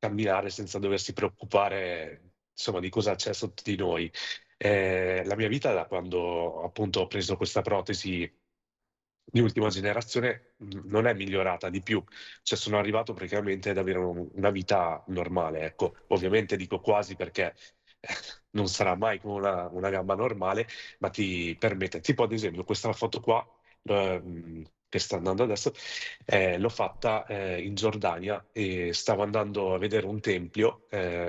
camminare senza doversi preoccupare, insomma, di cosa c'è sotto di noi. La mia vita da quando appunto ho preso questa protesi di ultima generazione, non è migliorata di più. Cioè sono arrivato praticamente ad avere una vita normale, ecco. Ovviamente dico quasi perché non sarà mai come una gamba normale, ma ti permette, tipo ad esempio questa foto qua, che sta andando adesso, l'ho fatta in Giordania e stavo andando a vedere un tempio.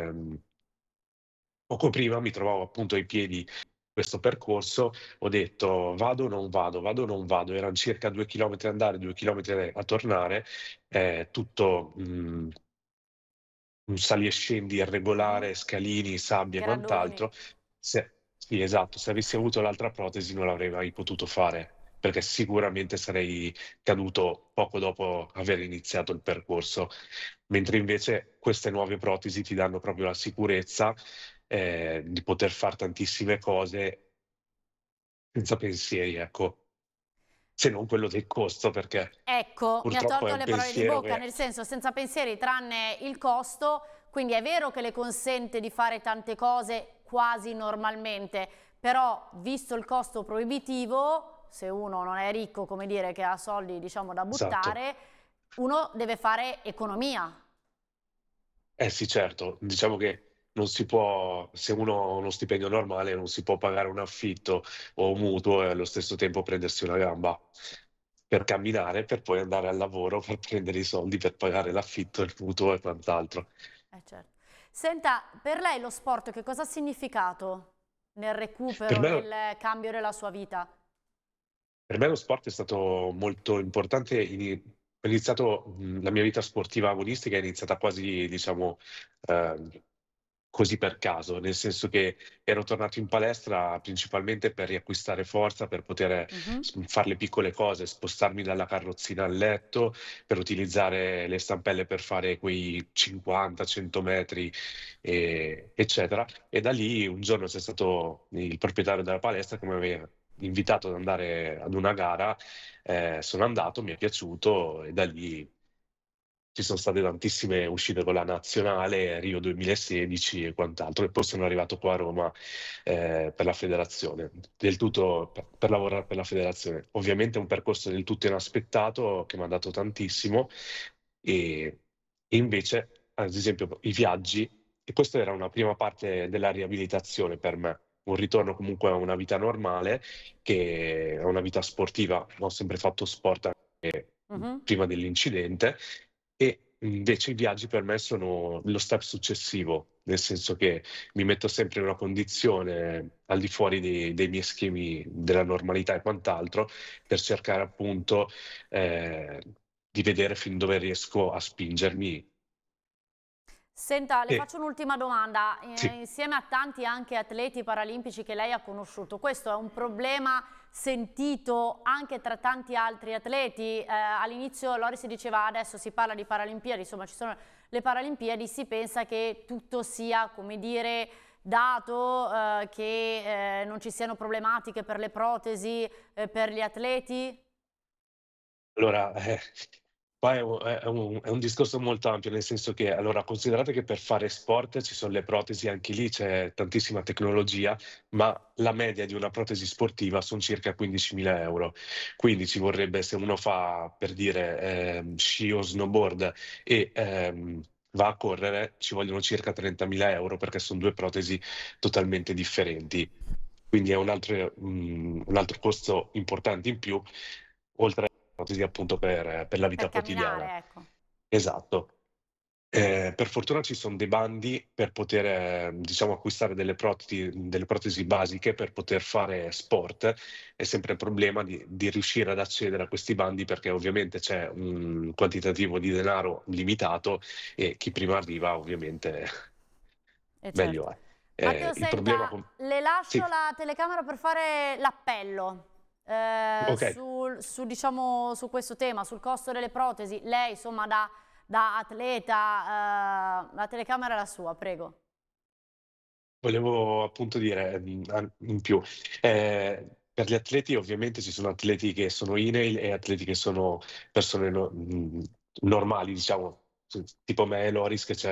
Poco prima mi trovavo appunto ai piedi di questo percorso, ho detto: "Vado o non vado, vado o non vado". Eran circa 2 chilometri andare, 2 chilometri a tornare, tutto, un sali e scendi Mh-mh. irregolare, scalini, sabbie e Gradoni. quant'altro. Sì, esatto, se avessi avuto l'altra protesi non l'avrei mai potuto fare, perché sicuramente sarei caduto poco dopo aver iniziato il percorso. Mentre invece queste nuove protesi ti danno proprio la sicurezza, di poter far tantissime cose senza pensieri, ecco, se non quello del costo, perché Ecco, mi ha purtroppo è tolto un le parole di pensiero bocca, che nel senso senza pensieri tranne il costo, quindi è vero che le consente di fare tante cose quasi normalmente, però visto il costo proibitivo, se uno non è ricco, come dire, che ha soldi diciamo da esatto. buttare, uno deve fare economia. Eh sì, certo. Diciamo che non si può, se uno ha uno stipendio normale, non si può pagare un affitto o un mutuo e allo stesso tempo prendersi una gamba per camminare, per poi andare al lavoro, per prendere i soldi per pagare l'affitto, il mutuo e quant'altro. Certo. Senta, per lei lo sport che cosa ha significato nel Per recupero, me nel cambio della sua vita? Per me lo sport è stato molto importante. Ho iniziato, la mia vita sportiva agonistica è iniziata quasi, diciamo, ehm, così per caso, nel senso che ero tornato in palestra principalmente per riacquistare forza, per poter Mh-mh. far le piccole cose, spostarmi dalla carrozzina al letto, per utilizzare le stampelle per fare quei 50, 100 metri, eccetera. E da lì un giorno c'è stato il proprietario della palestra che mi aveva invitato ad andare ad una gara, sono andato, mi è piaciuto e da lì ci son state tantissime uscite con la nazionale, Rio 2016 e quant'altro, e poi sono arrivato qua a Roma, per la federazione, del tutto per lavorare per la federazione. Ovviamente è un percorso del tutto inaspettato che m'ha dato tantissimo, e invece, ad esempio, i viaggi, e questa era una prima parte della riabilitazione per me, un ritorno comunque a una vita normale, che a una vita sportiva. Ho sempre fatto sport anche Mh-mh. prima dell'incidente, e invece i viaggi per me sono lo step successivo, nel senso che mi metto sempre in una condizione al di fuori dei miei schemi della normalità e quant'altro, per cercare appunto, ehm, di vedere fin dove riesco a spingermi. Senta, le E faccio un'ultima domanda. sì. Insieme a tanti anche atleti paralimpici che lei ha conosciuto, questo è un problema sentito anche tra tanti altri atleti? All'inizio Lori si diceva adesso si parla di Paralimpiadi, insomma ci sono le Paralimpiadi, si pensa che tutto sia, come dire, dato, che non ci siano problematiche per le protesi, per gli atleti? Allora, qua è un discorso molto ampio, nel senso che allora considerate che per fare sport ci son le protesi, anche lì c'è tantissima tecnologia, ma la media di una protesi sportiva son circa 15.000 €. Quindi ci vorrebbe, se uno fa, per dire, sci o snowboard e, va a correre, ci vogliono circa 30.000 € perché son 2 protesi totalmente differenti. Quindi è un altro costo importante in più, oltre ipotesi appunto per la Per vita quotidiana. camminare, ecco. Esatto. Per fortuna ci son dei bandi per poter, diciamo acquistare delle protesi basiche per poter fare sport. È sempre il problema di riuscire ad accedere a questi bandi, perché ovviamente c'è un quantitativo di denaro limitato e chi prima arriva ovviamente meglio Certo. è. Matteo Il problema senta, le lascio sì, la telecamera per fare l'appello, okay. su diciamo, su questo tema, sul costo delle protesi. Lei insomma da atleta, la telecamera è la sua, prego. Volevo appunto dire, in più, per gli atleti ovviamente ci sono atleti che sono INAIL e atleti che sono persone normali diciamo, tipo me e Loris che c'è